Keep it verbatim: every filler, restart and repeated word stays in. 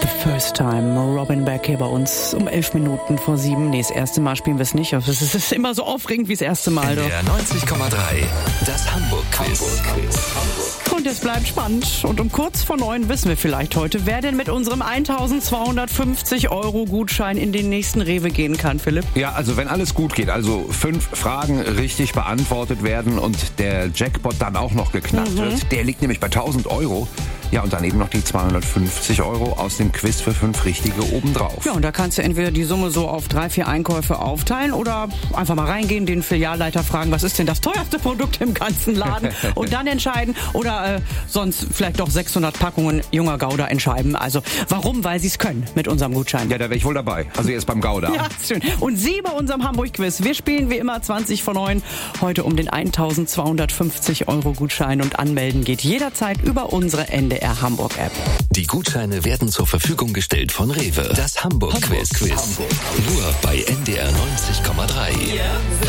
The First Time. Robin Beck hier bei uns um elf Minuten vor sieben. Nee, das erste Mal spielen wir es nicht. Es ist immer so aufregend wie das erste Mal. N D R neunzig Komma drei. Das Hamburg-Quiz. Und es bleibt spannend. Und um kurz vor neun wissen wir vielleicht heute, wer denn mit unserem eintausendzweihundertfünfzig Euro Gutschein in den nächsten Rewe gehen kann, Philipp. Ja, also wenn alles gut geht, also fünf Fragen richtig beantwortet werden und der Jackpot dann auch noch geknackt mhm. wird, der liegt nämlich bei tausend Euro. Ja, und daneben noch die zweihundertfünfzig Euro aus dem Quiz für fünf Richtige obendrauf. Ja, und da kannst du entweder die Summe so auf drei, vier Einkäufe aufteilen oder einfach mal reingehen, den Filialleiter fragen, was ist denn das teuerste Produkt im ganzen Laden und dann entscheiden oder äh, sonst vielleicht doch sechshundert Packungen junger Gouda entscheiden. Also warum? Weil sie es können mit unserem Gutschein. Ja, da wäre ich wohl dabei. Also jetzt beim Gouda. Ja, schön. Und Sie bei unserem Hamburg-Quiz. Wir spielen wie immer zwanzig vor neun. Heute um den eintausendzweihundertfünfzig Euro Gutschein und anmelden geht jederzeit über unsere N D R Hamburg App. Die Gutscheine werden zur Verfügung gestellt von Rewe. Das Hamburg-Quiz. Hamburg. Nur bei N D R neunzig Komma drei. Yeah.